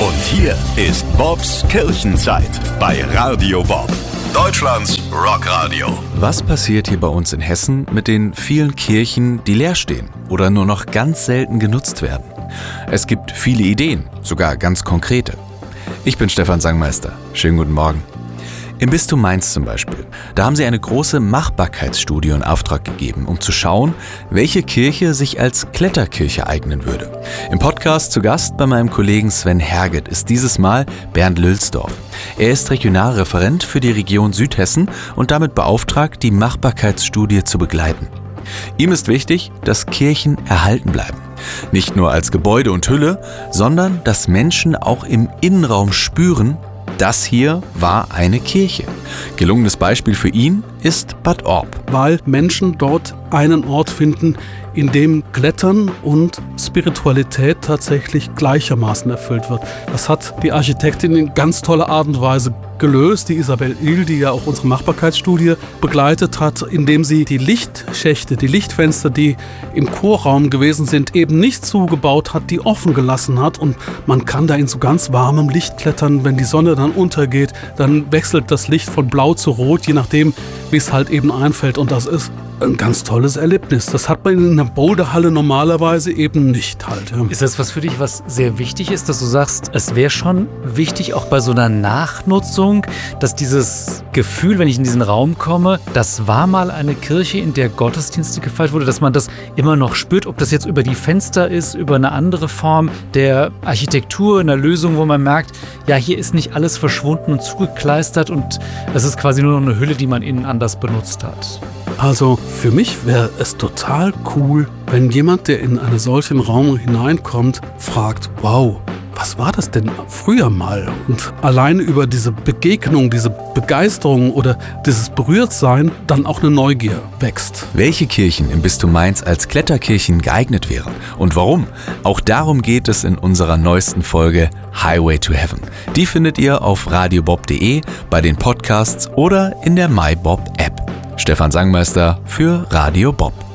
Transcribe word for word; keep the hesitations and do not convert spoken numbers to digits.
Und hier ist Bobs Kirchenzeit bei Radio Bob, Deutschlands Rockradio. Was passiert hier bei uns in Hessen mit den vielen Kirchen, die leer stehen oder nur noch ganz selten genutzt werden? Es gibt viele Ideen, sogar ganz konkrete. Ich bin Stefan Sangmeister. Schönen guten Morgen. Im Bistum Mainz zum Beispiel, da haben sie eine große Machbarkeitsstudie in Auftrag gegeben, um zu schauen, welche Kirche sich als Kletterkirche eignen würde. Im Podcast zu Gast bei meinem Kollegen Sven Herget ist dieses Mal Bernd Lülsdorf. Er ist Regionalreferent für die Region Südhessen und damit beauftragt, die Machbarkeitsstudie zu begleiten. Ihm ist wichtig, dass Kirchen erhalten bleiben. Nicht nur als Gebäude und Hülle, sondern dass Menschen auch im Innenraum spüren, das hier war eine Kirche. Gelungenes Beispiel für ihn ist Bad Orb. Weil Menschen dort einen Ort finden, in dem Klettern und Spiritualität tatsächlich gleichermaßen erfüllt wird. Das hat die Architektin in ganz toller Art und Weise gelöst, die Isabel Ihl, die ja auch unsere Machbarkeitsstudie begleitet hat, indem sie die Lichtschächte, die Lichtfenster, die im Chorraum gewesen sind, eben nicht zugebaut hat, die offen gelassen hat. Und man kann da in so ganz warmem Licht klettern. Wenn die Sonne dann untergeht, dann wechselt das Licht von blau zu rot, je nachdem, wie es halt eben einfällt. Und das ist ein ganz tolles Erlebnis. Das hat man in einer Boulderhalle normalerweise eben nicht halt. Ja. Ist das was für dich, was sehr wichtig ist, dass du sagst, es wäre schon wichtig, auch bei so einer Nachnutzung, dass dieses Gefühl, wenn ich in diesen Raum komme, das war mal eine Kirche, in der Gottesdienste gefeiert wurde, dass man das immer noch spürt, ob das jetzt über die Fenster ist, über eine andere Form der Architektur, einer Lösung, wo man merkt, ja, hier ist nicht alles verschwunden und zugekleistert und es ist quasi nur noch eine Hülle, die man innen anders benutzt hat. Also für mich wäre es total cool, wenn jemand, der in einen solchen Raum hineinkommt, fragt, wow, was war das denn früher mal? Und alleine über diese Begegnung, diese Begeisterung oder dieses Berührtsein dann auch eine Neugier wächst. Welche Kirchen im Bistum Mainz als Kletterkirchen geeignet wären und warum? Auch darum geht es in unserer neuesten Folge Highway to Heaven. Die findet ihr auf radiobob punkt de, bei den Podcasts oder in der MyBob-App. Stefan Sangmeister für Radio Bob.